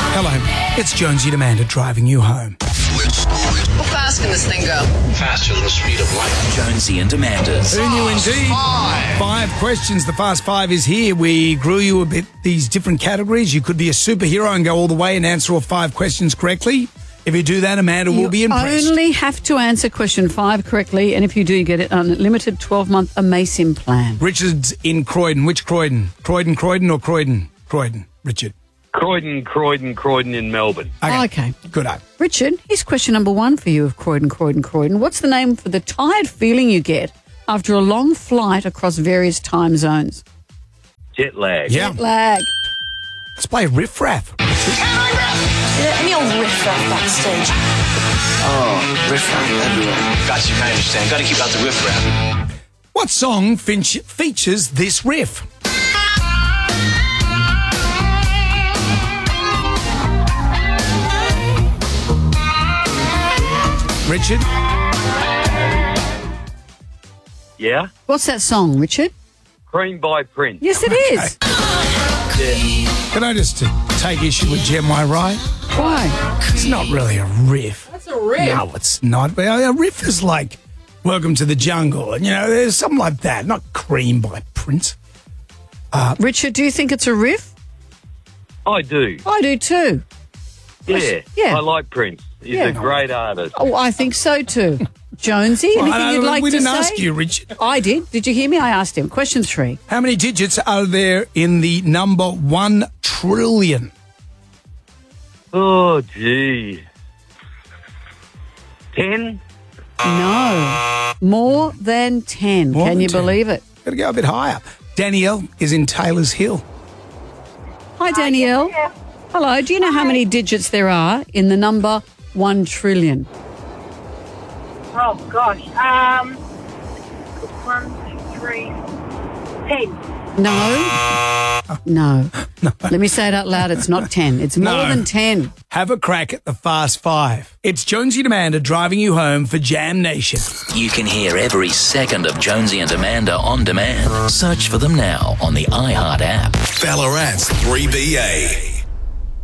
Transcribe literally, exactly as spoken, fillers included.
Hello, it's Jonesy and Amanda driving you home. How fast can this thing go? Faster than the speed of light. Jonesy and Amanda's. Who knew indeed? Five. Five questions. The Fast Five is here. We grew you a bit these different categories. You could be a superhero and go all the way and answer all five questions correctly. If you do that, Amanda will be impressed. You only have to answer question five correctly, and if you do, you get an unlimited twelve-month Amasim plan. Richard's in Croydon. Which Croydon? Croydon, Croydon or Croydon? Croydon, Richard. Croydon, Croydon, Croydon in Melbourne. Okay. Okay. Good up. Richard, here's question number one for you of Croydon, Croydon, Croydon. What's the name for the tired feeling you get after a long flight across various time zones? Jet lag. Yeah. Lag. Let's play Riff Raff. Yeah, any old riff raff backstage. Oh, riff-raff everywhere. Got you, I understand. Got to keep out the riff-raff. What song finch- features this riff? Richard? Yeah? What's that song, Richard? Cream by Prince. Yes, it is. Can I just take issue with Jem, am I right? Why? It's not really a riff. That's a riff. No, it's not. A riff is like Welcome to the Jungle, and you know, there's something like that. Not Cream by Prince. Richard, do you think it's a riff? I do. I do too. Yeah. Yeah. I like Prince. He's Yeah. a great artist. Oh, I think so too. Jonesy, anything I- you'd like we to didn't say? ask you, Richard. I did. Did you hear me? I asked him. Question three. How many digits are there in the number one trillion? Oh, gee. Ten? No. More than ten. More Can than you ten. believe it? Got to go a bit higher. Danielle is in Taylor's Hill. Hi, Danielle. Hello. Do you know how many digits there are in the number one trillion? Oh, gosh. Um, one, two, three, ten. No. No. Let me say it out loud. It's not ten. It's more No. than ten. Have a crack at the Fast Five. It's Jonesy and Amanda driving you home for Jam Nation. You can hear every second of Jonesy and Amanda on demand. Search for them now on the iHeart app. Ballarat's three B A.